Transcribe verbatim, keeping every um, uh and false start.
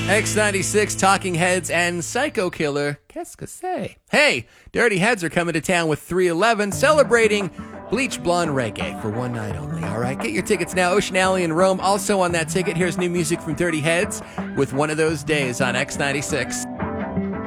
X ninety-six, Talking Heads, and Psycho Killer, Qu'est-ce que c'est? Hey, Dirty Heads are coming to town with three eleven, celebrating Bleach Blonde Reggae for one night only, all right? Get your tickets now. Ocean Alley in Rome, also on that ticket. Here's new music from Dirty Heads with One of Those Days on X ninety-six.